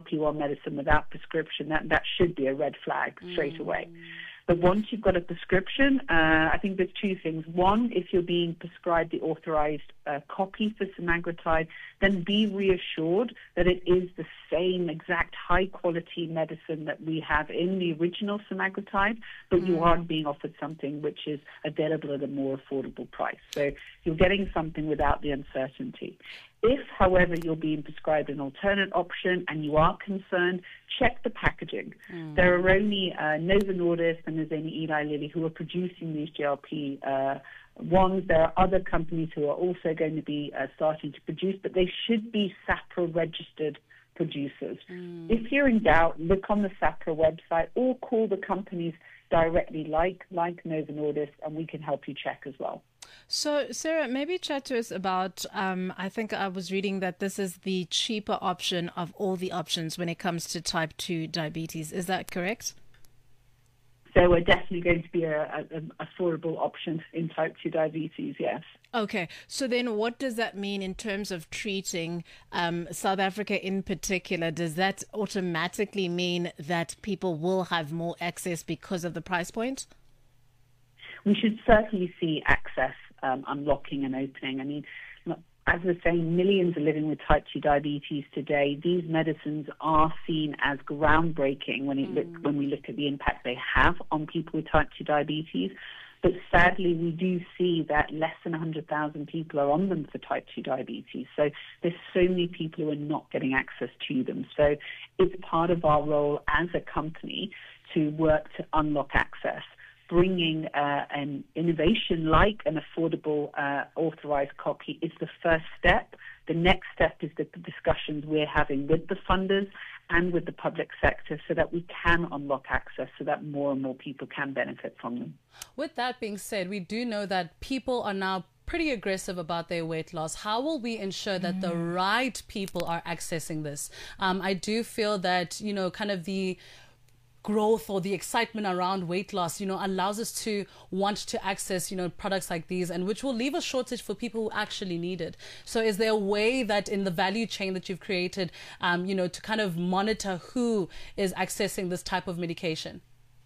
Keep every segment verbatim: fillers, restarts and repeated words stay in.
P one medicine without prescription, that, that should be a red flag straight mm. away. But once you've got a prescription, uh, I think there's two things. One, if you're being prescribed the authorized uh, copy for semaglutide, then be reassured that it is the same exact high-quality medicine that we have in the original semaglutide, but mm. you are being offered something which is available at a more affordable price. So you're getting something without the uncertainty. If, however, you're being prescribed an alternate option and you are concerned, check the packaging. Mm. There are only uh, Novo Nordisk and there's only Eli Lilly who are producing these G L P uh, ones. There are other companies who are also going to be uh, starting to produce, but they should be SAHPRA-registered producers. Mm. If you're in doubt, look on the SAHPRA website or call the companies directly like, like Novo Nordisk, and we can help you check as well. So, Sarah, maybe chat to us about, um, I think I was reading that this is the cheaper option of all the options when it comes to type two diabetes. Is that correct? So we're definitely going to be an affordable option in type two diabetes, yes. Okay, so then what does that mean in terms of treating um, South Africa in particular? Does that automatically mean that people will have more access because of the price point? We should certainly see access um, unlocking and opening. I mean, as we're saying, millions are living with type two diabetes today. These medicines are seen as groundbreaking when, it mm. look, when we look at the impact they have on people with type two diabetes. But sadly, we do see that less than one hundred thousand people are on them for type two diabetes. So there's so many people who are not getting access to them. So it's part of our role as a company to work to unlock access. Bringing uh, an innovation like an affordable uh, authorized copy is the first step. The next step is the discussions we're having with the funders and with the public sector so that we can unlock access so that more and more people can benefit from them. With that being said, we do know that people are now pretty aggressive about their weight loss. How will we ensure that mm. the right people are accessing this? Um, I do feel that, you know, kind of the growth or the excitement around weight loss, you know, allows us to want to access, you know, products like these, and which will leave a shortage for people who actually need it. So is there a way that in the value chain that you've created, um, you know, to kind of monitor who is accessing this type of medication?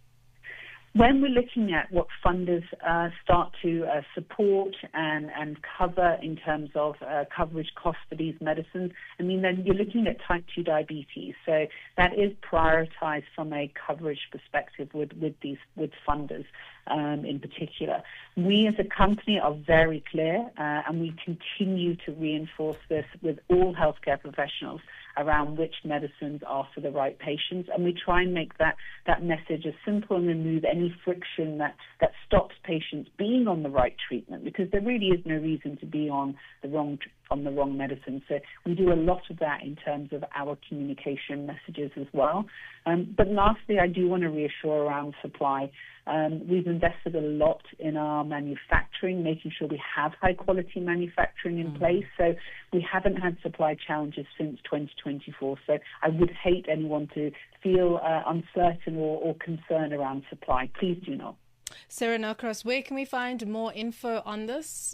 When we're looking at what funders uh, start to uh, support and, and cover in terms of uh, coverage costs for these medicines, I mean, then you're looking at type two diabetes. So that is prioritized from a coverage perspective with, with these with funders um, in particular. We as a company are very clear uh, and we continue to reinforce this with all healthcare professionals around which medicines are for the right patients. And we try and make that, that message as simple and remove any friction that, that stops patients being on the right treatment, because there really is no reason to be on the wrong on the wrong medicine. So we do a lot of that in terms of our communication messages as well. Um, but lastly, I do want to reassure around supply. Um, we've invested a lot in our manufacturing, making sure we have high quality manufacturing in mm-hmm. place. So we haven't had supply challenges since twenty twenty-four. So I would hate anyone to feel uh, uncertain or, or concerned around supply. Please do not. Sarah Norcross, where can we find more info on this?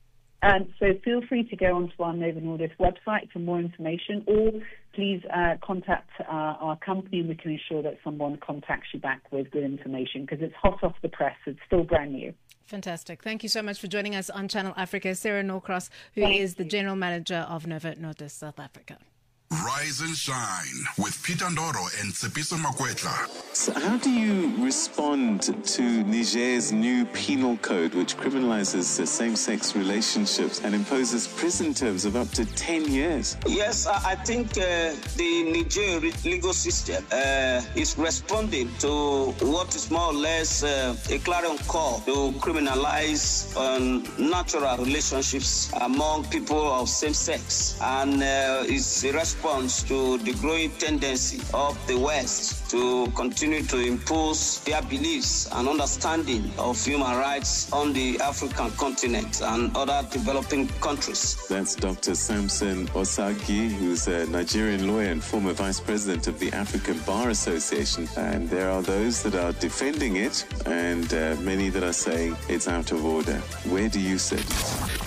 Um, so feel free to go onto our Novo Nordisk website for more information, or please uh, contact uh, our company and we can ensure that someone contacts you back with good information, because it's hot off the press. It's still brand new. Fantastic. Thank you so much for joining us on Channel Africa. Sarah Norcross, who Thank is you. the General Manager of Novo Nordisk South Africa. Rise and shine with Peter Ndoro and Tsepiso Makwetla. So how do you respond to Niger's new penal code, which criminalizes uh, same-sex relationships and imposes prison terms of up to ten years? Yes, I think uh, the Niger legal system uh, is responding to what is more or less uh, a clarion call to criminalize um, natural relationships among people of same sex, and uh, is a response to the growing tendency of the West to continue to impose their beliefs and understanding of human rights on the African continent and other developing countries. That's Doctor Samson Osagi, who's a Nigerian lawyer and former vice president of the African Bar Association. And there are those that are defending it and uh, many that are saying it's out of order. Where do you sit?